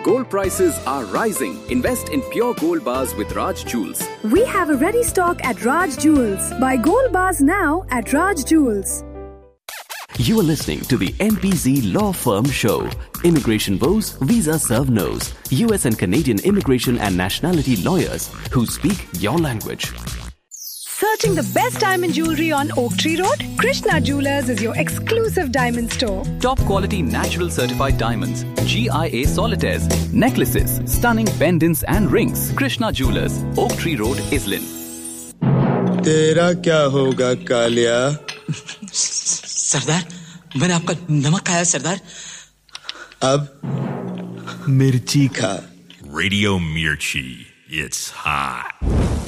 Gold prices are rising. Invest in pure gold bars with Raj Jewels. We have a ready stock at Raj Jewels. Buy gold bars now at Raj Jewels. You are listening to the NPZ Law Firm Show. Immigration woes, visa serve nos. US and Canadian immigration and nationality lawyers who speak your language. Searching the best diamond jewelry on Oak Tree Road? Krishna Jewelers is your exclusive diamond store. Top quality natural certified diamonds, GIA solitaires, necklaces, stunning pendants and rings. Krishna Jewelers, Oak Tree Road, Islin. तेरा क्या होगा कालिया? सरदार, मैंने आपका नमक खाया सरदार. अब मिर्ची खा. Radio Mirchi. It's hot.